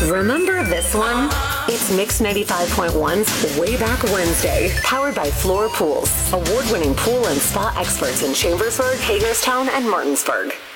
Remember this one? It's Mix 95.1's Way Back Wednesday, powered by Floor Pools, award-winning pool and spa experts in Chambersburg, Hagerstown, and Martinsburg.